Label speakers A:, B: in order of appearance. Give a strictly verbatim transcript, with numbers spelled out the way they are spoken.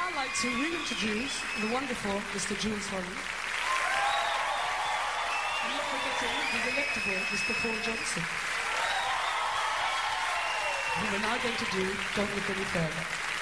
A: now like to reintroduce the wonderful Mister Jules Holland. And not forgetting the delectable Mister Paul Johnson. And we're now going to do Don't Look Any Further.